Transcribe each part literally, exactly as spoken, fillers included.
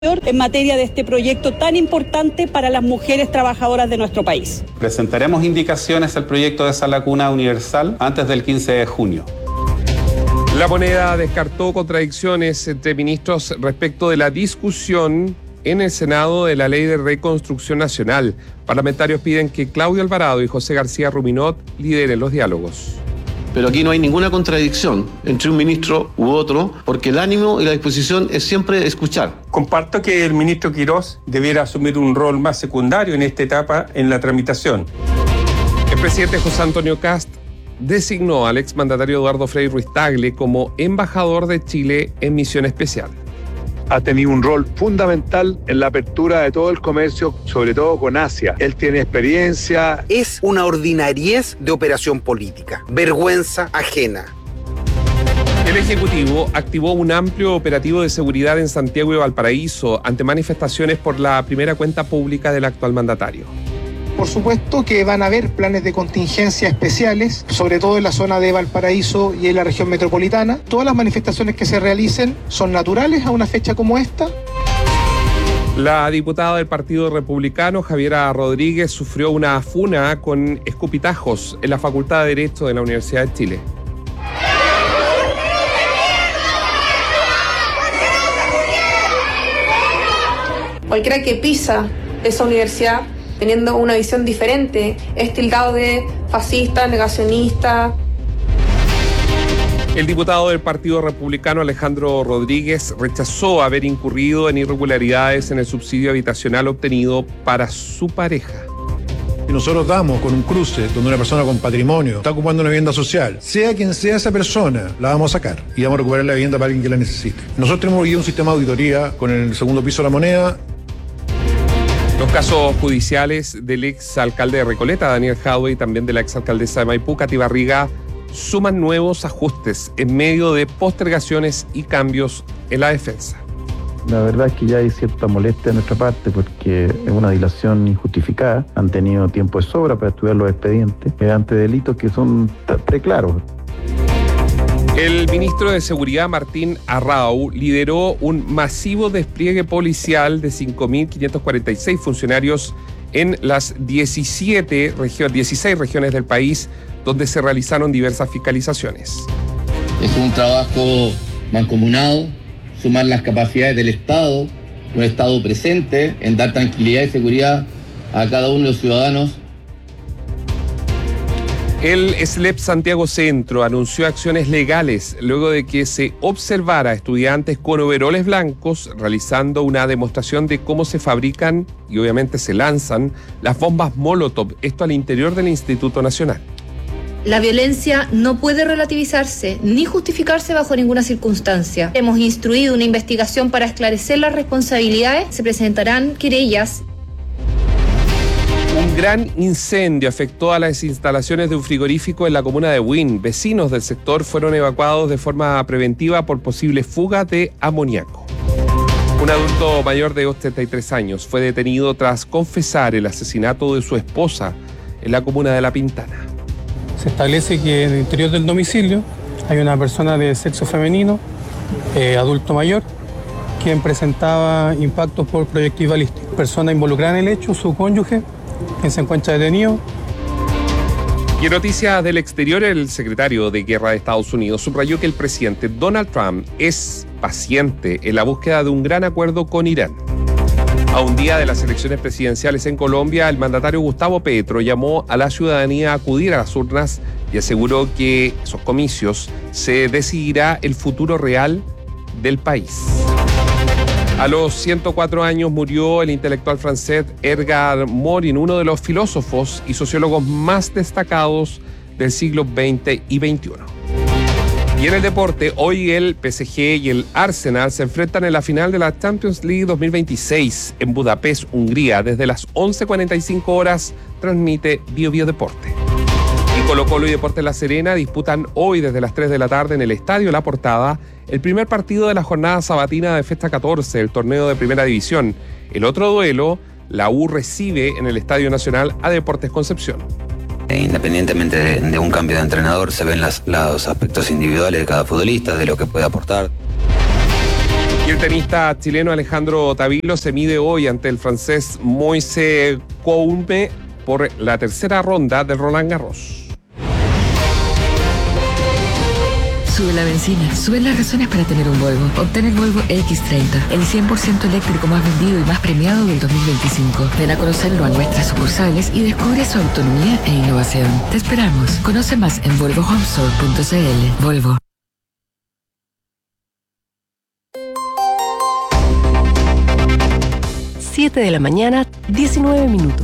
en materia de este proyecto tan importante para las mujeres trabajadoras de nuestro país. Presentaremos indicaciones al proyecto de sala cuna universal antes del quince de junio. La Moneda descartó contradicciones entre ministros respecto de la discusión en el Senado de la Ley de Reconstrucción Nacional. Parlamentarios piden que Claudio Alvarado y José García Ruminot lideren los diálogos. Pero aquí no hay ninguna contradicción entre un ministro u otro, porque el ánimo y la disposición es siempre escuchar. Comparto que el ministro Quirós debiera asumir un rol más secundario en esta etapa en la tramitación. El presidente José Antonio Kast designó al exmandatario Eduardo Frei Ruiz Tagle como embajador de Chile en misión especial. Ha tenido un rol fundamental en la apertura de todo el comercio, sobre todo con Asia. Él tiene experiencia. Es una ordinariez de operación política, vergüenza ajena. El Ejecutivo activó un amplio operativo de seguridad en Santiago y Valparaíso ante manifestaciones por la primera cuenta pública del actual mandatario. Por supuesto que van a haber planes de contingencia especiales, sobre todo en la zona de Valparaíso y en la región metropolitana. Todas las manifestaciones que se realicen son naturales a una fecha como esta. La diputada del Partido Republicano, Javiera Rodríguez, sufrió una funa con escupitajos en la Facultad de Derecho de la Universidad de Chile. Cualquiera que pisa esa universidad teniendo una visión diferente, es tildado de fascista, negacionista. El diputado del Partido Republicano, Alejandro Rodríguez, rechazó haber incurrido en irregularidades en el subsidio habitacional obtenido para su pareja. Y nosotros damos con un cruce donde una persona con patrimonio está ocupando una vivienda social, sea quien sea esa persona, la vamos a sacar y vamos a recuperar la vivienda para alguien que la necesite. Nosotros tenemos hoy un sistema de auditoría con el segundo piso de la moneda. Los casos judiciales del exalcalde de Recoleta, Daniel Jadwe, y también de la exalcaldesa de Maipú, Katy Barriga, suman nuevos ajustes en medio de postergaciones y cambios en la defensa. La verdad es que ya hay cierta molestia de nuestra parte porque es una dilación injustificada. Han tenido tiempo de sobra para estudiar los expedientes ante delitos que son preclaros. El ministro de Seguridad, Martín Arrau, lideró un masivo despliegue policial de cinco mil quinientos cuarenta y seis funcionarios en las diecisiete regiones, dieciséis regiones del país, donde se realizaron diversas fiscalizaciones. Es un trabajo mancomunado, sumar las capacidades del Estado, un Estado presente en dar tranquilidad y seguridad a cada uno de los ciudadanos. El S L E P Santiago Centro anunció acciones legales luego de que se observara a estudiantes con overoles blancos realizando una demostración de cómo se fabrican y obviamente se lanzan las bombas Molotov, esto al interior del Instituto Nacional. La violencia no puede relativizarse ni justificarse bajo ninguna circunstancia. Hemos instruido una investigación para esclarecer las responsabilidades. Se presentarán querellas. Un gran incendio afectó a las instalaciones de un frigorífico en la comuna de Buin. Vecinos del sector fueron evacuados de forma preventiva por posible fuga de amoníaco. Un adulto mayor de ochenta y tres años fue detenido tras confesar el asesinato de su esposa en la comuna de La Pintana. Se establece que en el interior del domicilio hay una persona de sexo femenino, eh, adulto mayor, quien presentaba impactos por proyectil balístico. Persona involucrada en el hecho, su cónyuge, quien se encuentra detenido. Y en noticias del exterior, el secretario de Guerra de Estados Unidos subrayó que el presidente Donald Trump es paciente en la búsqueda de un gran acuerdo con Irán. A un día de las elecciones presidenciales en Colombia, el mandatario Gustavo Petro llamó a la ciudadanía a acudir a las urnas y aseguró que esos comicios se decidirá el futuro real del país. A los ciento cuatro años murió el intelectual francés Edgar Morin, uno de los filósofos y sociólogos más destacados del siglo veinte y veintiuno. Y en el deporte, hoy el P S G y el Arsenal se enfrentan en la final de la Champions League dos mil veintiséis en Budapest, Hungría. Desde las once cuarenta y cinco horas transmite Bio Bio Deporte. Y Colo Colo y Deportes La Serena disputan hoy desde las tres de la tarde en el Estadio La Portada el primer partido de la jornada sabatina de Festa catorce, el torneo de Primera División. El otro duelo, la U recibe en el Estadio Nacional a Deportes Concepción. Independientemente de, de un cambio de entrenador, se ven las, los aspectos individuales de cada futbolista, de lo que puede aportar. Y Y el tenista chileno Alejandro Tavilo se mide hoy ante el francés Moise Kounme por la tercera ronda del Roland Garros. Sube la benzina, suben las razones para tener un Volvo. Obtén el Volvo equis treinta, el cien por ciento eléctrico más vendido y más premiado del dos mil veinticinco. Ven a conocerlo a nuestras sucursales y descubre su autonomía e innovación. Te esperamos. Conoce más en volvo home store punto c l. Volvo. siete de la mañana, diecinueve minutos.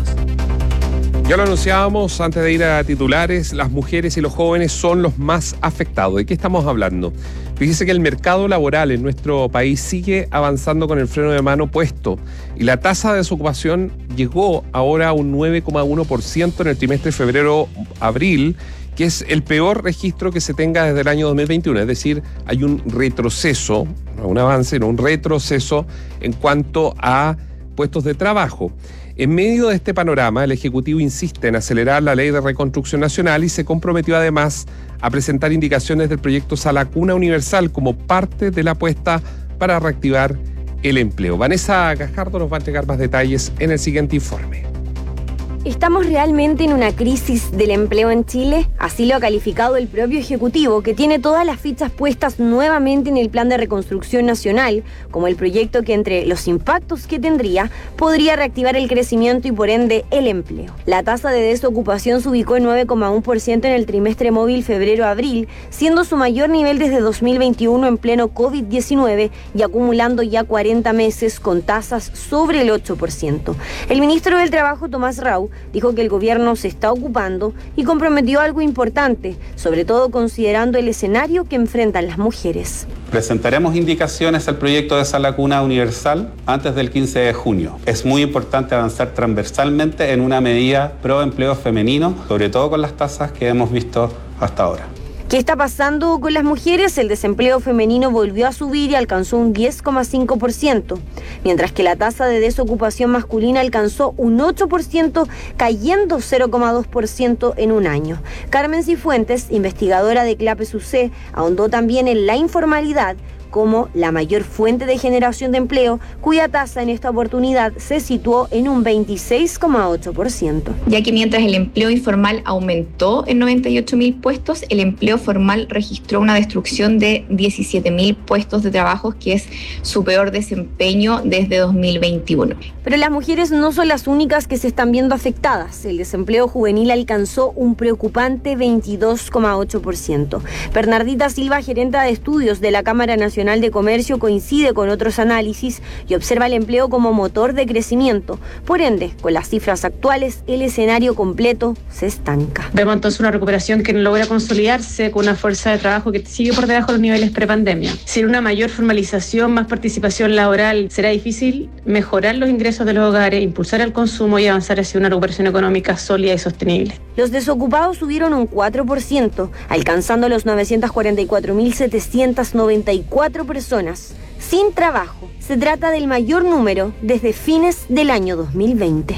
Ya lo anunciábamos antes de ir a titulares, las mujeres y los jóvenes son los más afectados. ¿De qué estamos hablando? Fíjese que el mercado laboral en nuestro país sigue avanzando con el freno de mano puesto y la tasa de desocupación llegó ahora a un nueve coma uno por ciento en el trimestre febrero-abril, que es el peor registro que se tenga desde el año dos mil veintiuno. Es decir, hay un retroceso, no un avance, no un retroceso en cuanto a puestos de trabajo. En medio de este panorama, el Ejecutivo insiste en acelerar la Ley de Reconstrucción Nacional y se comprometió además a presentar indicaciones del proyecto Sala Cuna Universal como parte de la apuesta para reactivar el empleo. Vanessa Gajardo nos va a entregar más detalles en el siguiente informe. ¿Estamos realmente en una crisis del empleo en Chile? Así lo ha calificado el propio Ejecutivo, que tiene todas las fichas puestas nuevamente en el Plan de Reconstrucción Nacional, como el proyecto que, entre los impactos que tendría, podría reactivar el crecimiento y por ende el empleo. La tasa de desocupación se ubicó en nueve coma uno por ciento en el trimestre móvil febrero-abril, siendo su mayor nivel desde dos mil veintiuno en pleno covid diecinueve y acumulando ya cuarenta meses con tasas sobre el ocho por ciento. El ministro del Trabajo, Tomás Rau, dijo que el gobierno se está ocupando y comprometió algo importante, sobre todo considerando el escenario que enfrentan las mujeres. Presentaremos indicaciones al proyecto de Sala Cuna Universal antes del quince de junio. Es muy importante avanzar transversalmente en una medida pro empleo femenino, sobre todo con las tasas que hemos visto hasta ahora. ¿Qué está pasando con las mujeres? El desempleo femenino volvió a subir y alcanzó un diez coma cinco por ciento, mientras que la tasa de desocupación masculina alcanzó un ocho por ciento, cayendo cero coma dos por ciento en un año. Carmen Cifuentes, investigadora de CLAPES U C, ahondó también en la informalidad como la mayor fuente de generación de empleo, cuya tasa en esta oportunidad se situó en un veintiséis coma ocho por ciento. Ya que mientras el empleo informal aumentó en noventa y ocho mil puestos, el empleo formal registró una destrucción de diecisiete mil puestos de trabajo, que es su peor desempeño desde dos mil veintiuno. Pero las mujeres no son las únicas que se están viendo afectadas. El desempleo juvenil alcanzó un preocupante veintidós coma ocho por ciento. Bernardita Silva, gerenta de estudios de la Cámara Nacional de Comercio, coincide con otros análisis y observa el empleo como motor de crecimiento. Por ende, con las cifras actuales, el escenario completo se estanca. Vemos entonces una recuperación que no logra consolidarse con una fuerza de trabajo que sigue por debajo de los niveles prepandemia. Sin una mayor formalización, más participación laboral, será difícil mejorar los ingresos de los hogares, impulsar el consumo y avanzar hacia una recuperación económica sólida y sostenible. Los desocupados subieron un cuatro por ciento, alcanzando los novecientos cuarenta y cuatro mil setecientos noventa y cuatro personas sin trabajo. Se trata del mayor número desde fines del año dos mil veinte.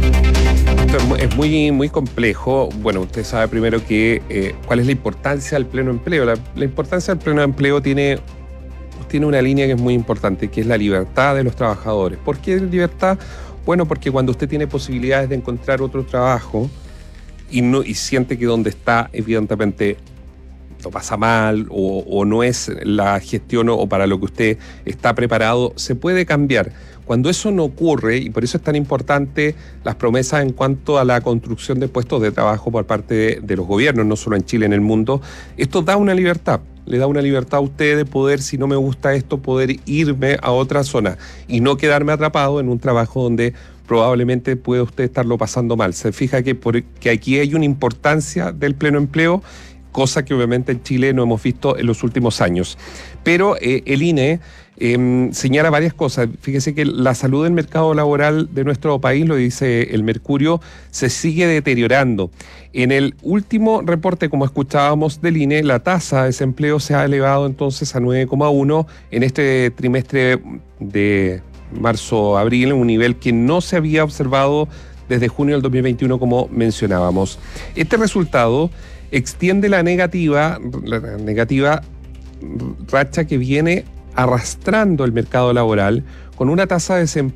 Esto es muy, muy complejo. Bueno, usted sabe primero que eh, cuál es la importancia del pleno empleo. La, la importancia del pleno empleo tiene, tiene una línea que es muy importante, que es la libertad de los trabajadores. ¿Por qué libertad? Bueno, porque cuando usted tiene posibilidades de encontrar otro trabajo y, no, y siente que donde está, evidentemente, lo pasa mal o, o no es la gestión o, o para lo que usted está preparado, se puede cambiar. Cuando eso no ocurre, y por eso es tan importante las promesas en cuanto a la construcción de puestos de trabajo por parte de, de los gobiernos, no solo en Chile, en el mundo, esto da una libertad. Le da una libertad a usted de poder, si no me gusta esto, poder irme a otra zona y no quedarme atrapado en un trabajo donde probablemente puede usted estarlo pasando mal. Se fija que, por, que aquí hay una importancia del pleno empleo, cosa que obviamente en Chile no hemos visto en los últimos años. Pero eh, el I N E eh, señala varias cosas. Fíjese que la salud del mercado laboral de nuestro país, lo dice el Mercurio, se sigue deteriorando. En el último reporte, como escuchábamos del I N E, la tasa de desempleo se ha elevado entonces a nueve coma uno en este trimestre de marzo-abril, un nivel que no se había observado desde junio del dos mil veintiuno, como mencionábamos. Este resultado extiende la negativa, la negativa racha que viene arrastrando el mercado laboral con una tasa de desempleo